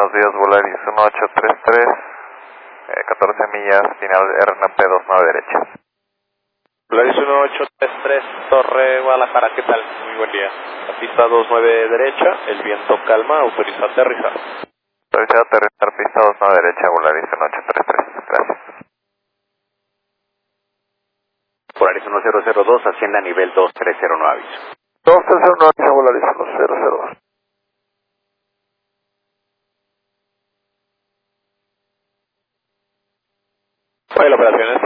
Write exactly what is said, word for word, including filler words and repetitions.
buenos días, Volaris uno ocho tres tres, eh, catorce millas, final R N P veintinueve derecha. Volaris uno ocho tres tres, Torre Guadalajara, ¿qué tal? Muy buen día. La pista veintinueve derecha, el viento calma, autoriza aterrizar. Autoriza aterrizar, pista veintinueve derecha, Volaris uno ocho tres tres, gracias. Volaris uno cero cero dos, asciende a nivel dos tres cero, no aviso. dos tres cero nueve, Volaris uno cero cero dos. Bueno, la operación